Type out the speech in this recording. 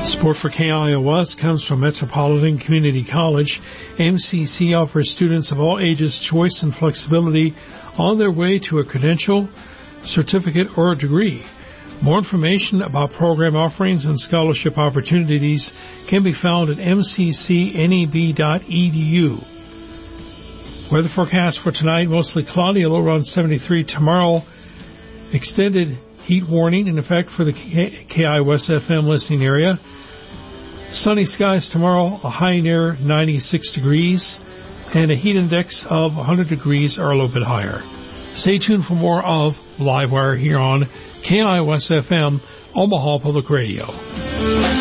Support for KIOS comes from Metropolitan Community College. MCC offers students of all ages choice and flexibility on their way to a credential, certificate, or a degree. More information about program offerings and scholarship opportunities can be found at mccneb.edu. Weather forecast for tonight, mostly cloudy, a low around 73. Tomorrow, extended heat warning in effect for the KIOS FM listening area. Sunny skies tomorrow, a high near 96 degrees, and a heat index of 100 degrees or a little bit higher. Stay tuned for more of Livewire here on KIOS FM, Omaha Public Radio.